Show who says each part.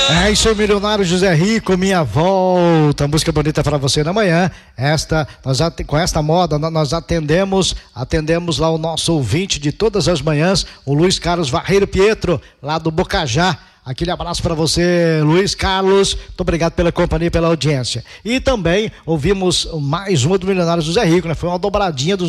Speaker 1: É isso aí, milionário José Rico, minha volta, música bonita para você na manhã. Com esta moda nós atendemos lá o nosso ouvinte de todas as manhãs, o Luiz Carlos Varreiro Pietro, lá do Bocajá. Aquele abraço para você, Luiz Carlos. Muito obrigado pela companhia e pela audiência. E também ouvimos mais uma do milionário José Rico, né? Foi uma dobradinha dos